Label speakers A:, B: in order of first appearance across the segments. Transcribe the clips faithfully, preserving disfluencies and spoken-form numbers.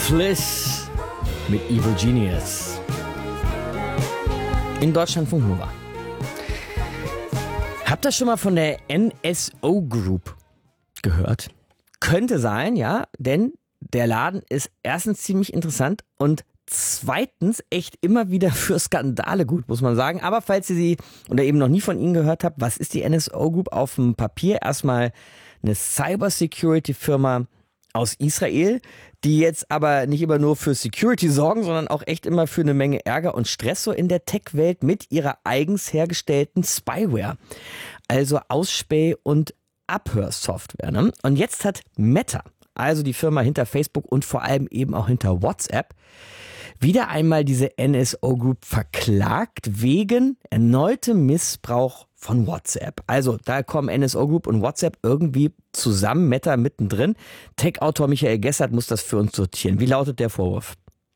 A: Fliss mit Evil Genius. In Deutschlandfunk Nova. Habt ihr schon mal von der N S O Group gehört? Könnte sein, ja, denn der Laden ist erstens ziemlich interessant und zweitens echt immer wieder für Skandale gut, muss man sagen. Aber falls ihr sie oder eben noch nie von ihnen gehört habt, was ist die N S O Group? Auf dem Papier erstmal eine Cybersecurity-Firma aus Israel, die jetzt aber nicht immer nur für Security sorgen, sondern auch echt immer für eine Menge Ärger und Stress so in der Tech-Welt mit ihrer eigens hergestellten Spyware. Also Ausspäh- und Abhörsoftware. Ne? Und jetzt hat Meta, also die Firma hinter Facebook und vor allem eben auch hinter WhatsApp, wieder einmal diese N S O Group verklagt wegen erneutem Missbrauch von WhatsApp. Also da kommen N S O Group und WhatsApp irgendwie zusammen, Meta mittendrin. Tech-Autor Michael Gessert muss das für uns sortieren. Wie lautet der Vorwurf?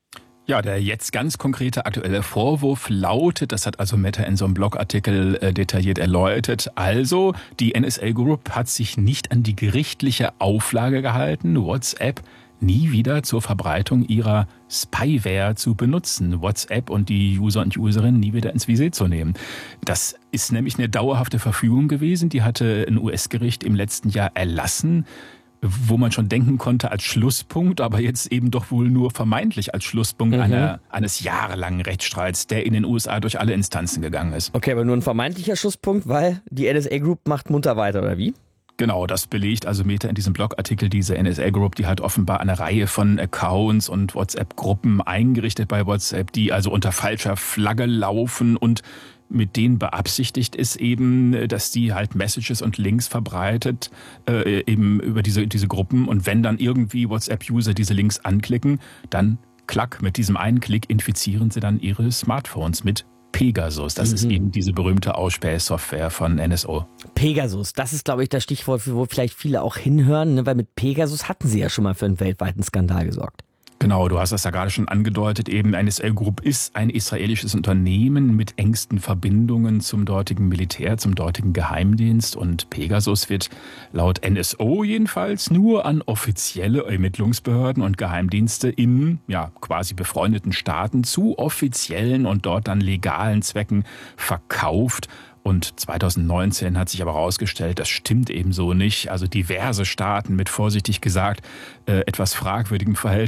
B: Ja, der jetzt ganz konkrete aktuelle Vorwurf lautet, das hat also Meta in so einem Blogartikel äh, detailliert erläutert, also die N S O Group hat sich nicht an die gerichtliche Auflage gehalten, WhatsApp nie wieder zur Verbreitung ihrer Spyware zu benutzen, WhatsApp und die User und Userinnen nie wieder ins Visier zu nehmen. Das ist nämlich eine dauerhafte Verfügung gewesen, die hatte ein U S-Gericht im letzten Jahr erlassen, wo man schon denken konnte als Schlusspunkt, aber jetzt eben doch wohl nur vermeintlich als Schlusspunkt mhm. einer, eines jahrelangen Rechtsstreits, der in den U S A durch alle Instanzen gegangen ist.
A: Okay, aber nur ein vermeintlicher Schlusspunkt, weil die N S O Group macht munter weiter, oder wie?
B: Genau, das belegt also Meta in diesem Blogartikel. Diese N S O Group, die hat offenbar eine Reihe von Accounts und WhatsApp-Gruppen eingerichtet bei WhatsApp, die also unter falscher Flagge laufen und mit denen beabsichtigt ist eben, dass die halt Messages und Links verbreitet, äh, eben über diese, diese Gruppen. Und wenn dann irgendwie WhatsApp-User diese Links anklicken, dann klack, mit diesem einen Klick infizieren sie dann ihre Smartphones mit Pegasus. Das mhm. ist eben diese berühmte Ausspähsoftware von N S O.
A: Pegasus, das ist, glaube ich, das Stichwort, wo vielleicht viele auch hinhören, ne? Weil mit Pegasus hatten sie ja schon mal für einen weltweiten Skandal gesorgt.
B: Genau, du hast das ja gerade schon angedeutet, eben N S O Group ist ein israelisches Unternehmen mit engsten Verbindungen zum dortigen Militär, zum dortigen Geheimdienst und Pegasus wird laut N S O jedenfalls nur an offizielle Ermittlungsbehörden und Geheimdienste in ja quasi befreundeten Staaten zu offiziellen und dort dann legalen Zwecken verkauft. Und zwanzig neunzehn hat sich aber herausgestellt, das stimmt eben so nicht. Also diverse Staaten mit vorsichtig gesagt äh, etwas fragwürdigem Verhältnis